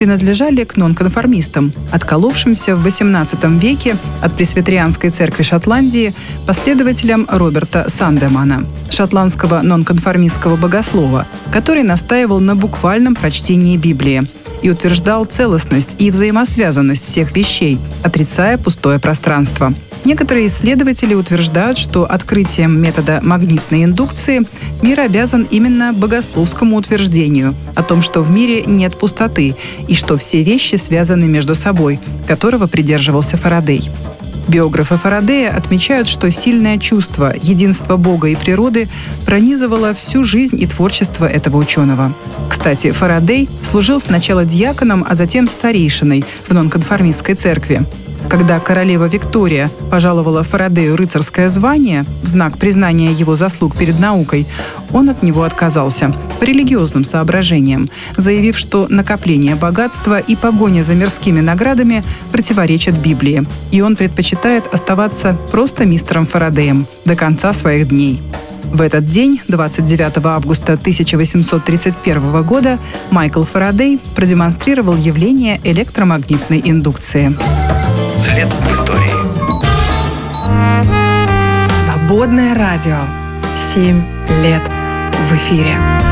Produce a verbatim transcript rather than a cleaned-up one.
принадлежали к нонконформистам, отколовшимся в восемнадцатом веке от Пресвитерианской церкви Шотландии последователям Роберта Сандемана, шотландского нонконформистского богослова, который настаивал на буквальном прочтении Библии и утверждал целостность и взаимосвязанность всех вещей, отрицая пустое пространство. Некоторые исследователи утверждают, что открытием метода магнитной индукции мир обязан именно богословскому утверждению о том, что в мире нет пустоты и что все вещи связаны между собой, которого придерживался Фарадей. Биографы Фарадея отмечают, что сильное чувство единства Бога и природы пронизывало всю жизнь и творчество этого ученого. Кстати, Фарадей служил сначала диаконом, а затем старейшиной в нонконформистской церкви. Когда королева Виктория пожаловала Фарадею рыцарское звание в знак признания его заслуг перед наукой, он от него отказался по религиозным соображениям, заявив, что накопление богатства и погоня за мирскими наградами противоречат Библии, и он предпочитает оставаться просто мистером Фарадеем до конца своих дней. В этот день, двадцать девятого августа тысяча восемьсот тридцать первого года, Майкл Фарадей продемонстрировал явление электромагнитной индукции. След в истории. Свободное радио. Семь лет в эфире.